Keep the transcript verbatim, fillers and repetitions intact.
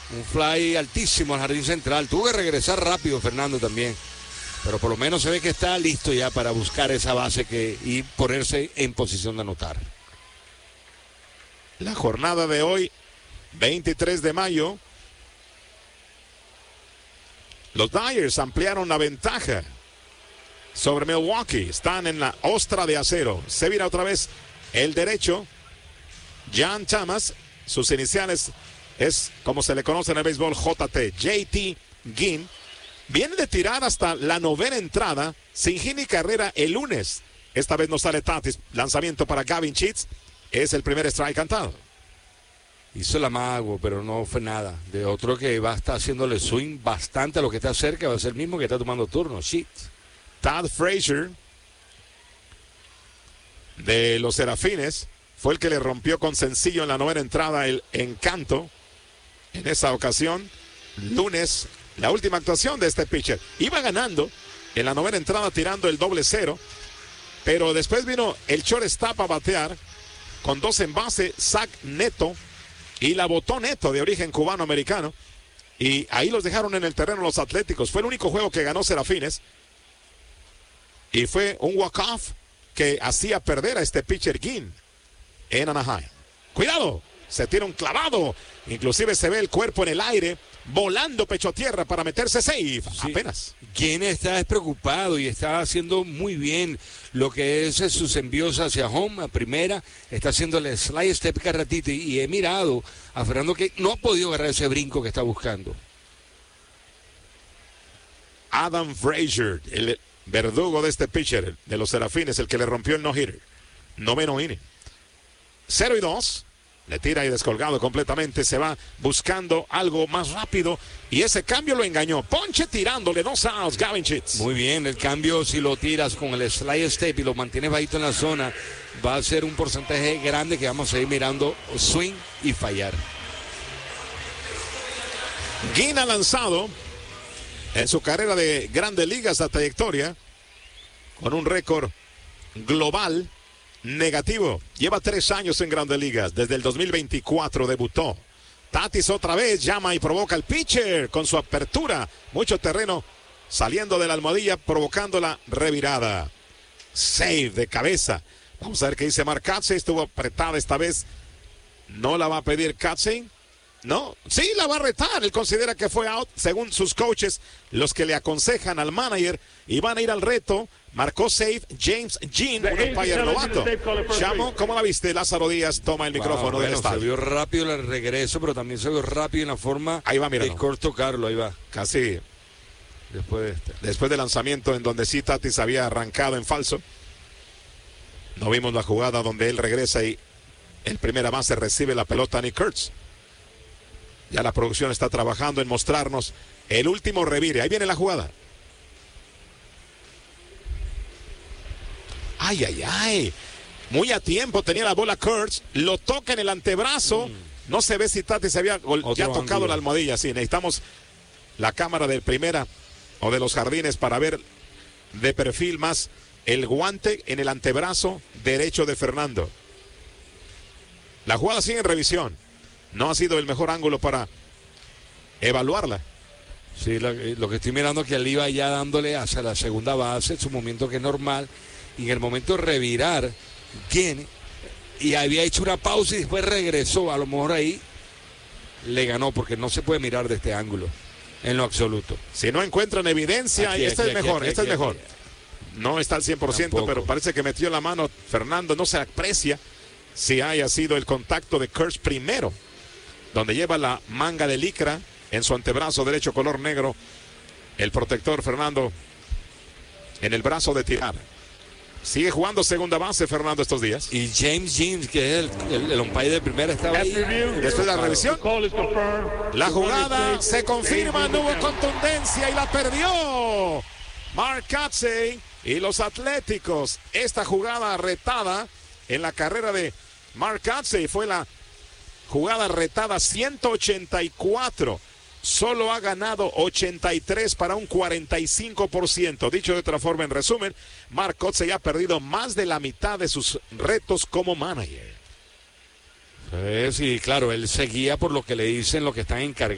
Un fly altísimo al jardín central. Tuvo que regresar rápido Fernando también. Pero por lo menos se ve que está listo ya para buscar esa base que, y ponerse en posición de anotar. La jornada de hoy, veintitrés de mayo. Los Dyers ampliaron la ventaja sobre Milwaukee. Están en la ostra de acero. Se vira otra vez el derecho. John Thomas. Sus iniciales es como se le conoce en el béisbol, J T. J T Ginn. Viene de tirar hasta la novena entrada sin hit ni carrera el lunes. Esta vez no sale Tatis. Lanzamiento para Gavin Sheets. Es el primer strike cantado. Hizo el amago, pero no fue nada. De otro que va a estar haciéndole swing bastante a lo que está cerca. Va a ser el mismo que está tomando turno. Sheets. Todd Frazier de los Serafines fue el que le rompió con sencillo en la novena entrada el encanto. En esa ocasión, lunes, la última actuación de este pitcher. Iba ganando en la novena entrada tirando el doble cero, pero después vino el shortstop a batear con dos en base, Zach Neto, y la botó Neto, de origen cubano-americano, y ahí los dejaron en el terreno los Atléticos. Fue el único juego que ganó Serafines, y fue un walk-off que hacía perder a este pitcher Ginn en Anaheim. ¡Cuidado! Se tira un clavado. Inclusive se ve el cuerpo en el aire, volando pecho a tierra para meterse safe. Sí. Apenas. Quien está despreocupado y está haciendo muy bien lo que es sus envíos hacia home, a primera. Está haciendo el slide step cada ratito. Y he mirado a Fernando que no ha podido agarrar ese brinco que está buscando. Adam Frazier, el verdugo de este pitcher de los Serafines, el que le rompió el no-hitter. Noveno inning. cero y dos. Le tira y descolgado completamente. Se va buscando algo más rápido. Y ese cambio lo engañó. Ponche tirándole dos outs. Gavin Sheets. Muy bien. El cambio, si lo tiras con el slide step y lo mantienes bajito en la zona, va a ser un porcentaje grande que vamos a ir mirando swing y fallar. Ginn ha lanzado en su carrera de grandes ligas, la trayectoria, con un récord global negativo. Lleva tres años en Grandes Ligas. Desde el dos mil veinticuatro debutó. Tatis otra vez llama y provoca al pitcher con su apertura. Mucho terreno saliendo de la almohadilla, provocando la revirada. Save de cabeza. Vamos a ver qué dice Mark Kotsay. Estuvo apretada esta vez. ¿No la va a pedir Kotsay? No, sí la va a retar. Él considera que fue out, según sus coaches, los que le aconsejan al manager, y van a ir al reto. Marcó safe James Ginn, un umpire novato. Chamo, ¿cómo la viste? Lázaro Díaz toma el micrófono wow, del bueno, estadio. Se vio rápido el regreso, pero también se vio rápido en la forma ahí va, de cortocarlo. Ahí va. Casi. Después de este. Después del lanzamiento en donde sí Tatis había arrancado en falso. No vimos la jugada donde él regresa y el primera base recibe la pelota a Nick Kurtz. Ya la producción está trabajando en mostrarnos el último revire. Ahí viene la jugada. Ay, ay, ay. Muy a tiempo tenía la bola Kurtz. Lo toca en el antebrazo. Mm. No se ve si Tatis se había gol- ya tocado ángulo. La almohadilla. Sí, necesitamos la cámara de primera o de los jardines para ver de perfil más el guante en el antebrazo derecho de Fernando. La jugada sigue en revisión. No ha sido el mejor ángulo para evaluarla. Sí, lo, lo que estoy mirando es que él iba ya dándole hacia la segunda base, su momento que es normal, y en el momento de revirar, ¿quién? Y había hecho una pausa y después regresó, a lo mejor ahí le ganó, porque no se puede mirar de este ángulo, en lo absoluto. Si no encuentran evidencia, aquí, esta aquí, es mejor, aquí, esta aquí, es mejor. aquí. No está al cien por ciento, Tampoco. Pero parece que metió la mano Fernando, no se aprecia si haya sido el contacto de Kurtz primero, donde lleva la manga de licra en su antebrazo derecho color negro, el protector Fernando en el brazo de tirar. Sigue jugando segunda base Fernando estos días. Y James Ginn, que es el, el, el umpire de primera, estaba ahí. Después de la revisión, la jugada se confirma, no hubo contundencia y la perdió Mark Kotsay y los Atléticos. Esta jugada retada en la carrera de Mark Kotsay fue la jugada retada ciento ochenta y cuatro. Solo ha ganado ochenta y tres para un cuarenta y cinco por ciento. Dicho de otra forma, en resumen, Mark Kotsay ha perdido más de la mitad de sus retos como manager. Sí, claro, él seguía por lo que le dicen, lo que están encargados.